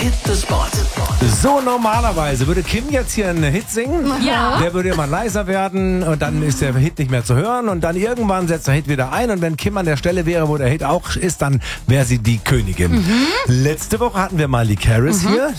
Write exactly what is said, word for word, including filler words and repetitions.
Hit the Spot. So, normalerweise würde Kim jetzt hier einen Hit singen. Ja. Der würde immer leiser werden und dann ist der Hit nicht mehr zu hören und dann irgendwann setzt der Hit wieder ein und wenn Kim an der Stelle wäre, wo der Hit auch ist, dann wäre sie die Königin. Mhm. Letzte Woche hatten wir Miley Harris mhm. hier.